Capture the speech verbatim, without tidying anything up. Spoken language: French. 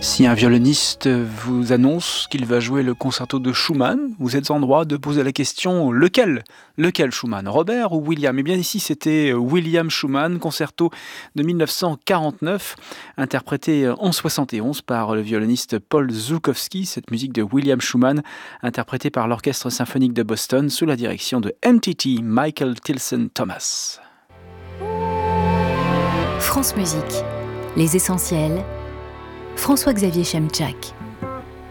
Si un violoniste vous annonce qu'il va jouer le concerto de Schumann, vous êtes en droit de poser la question lequel Lequel Schumann, Robert ou William? Eh bien ici c'était William Schumann, concerto de mille neuf cent quarante-neuf, interprété en soixante et onze par le violoniste Paul Żułkowski. Cette musique de William Schumann, interprétée par l'Orchestre symphonique de Boston sous la direction de M T T, Michael Tilson Thomas. France Musique, les essentiels. François-Xavier Chemczak.